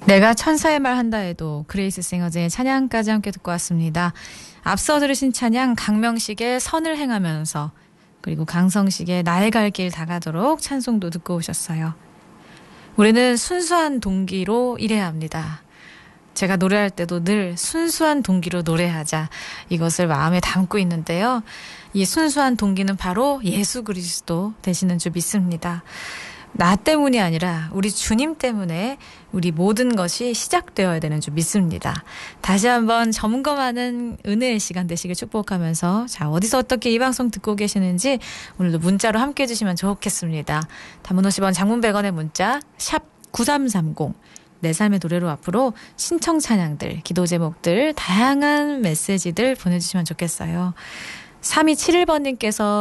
내가 천사의 말 한다 해도 그레이스 싱어즈의 찬양까지 함께 듣고 왔습니다. 앞서 들으신 찬양 강명식의 선을 행하면서 그리고 강성식의 나의 갈 길 다가도록 찬송도 듣고 오셨어요. 우리는 순수한 동기로 일해야 합니다. 제가 노래할 때도 늘 순수한 동기로 노래하자 이것을 마음에 담고 있는데요. 이 순수한 동기는 바로 예수 그리스도 되시는 줄 믿습니다. 나 때문이 아니라 우리 주님 때문에 우리 모든 것이 시작되어야 되는 줄 믿습니다. 다시 한번 점검하는 은혜의 시간 되시길 축복하면서 자, 어디서 어떻게 이 방송 듣고 계시는지 오늘도 문자로 함께 해주시면 좋겠습니다. 단문 50원, 장문 100원의 문자 샵 9330 내 삶의 노래로 앞으로 신청 찬양들, 기도 제목들, 다양한 메시지들 보내주시면 좋겠어요. 3271번님께서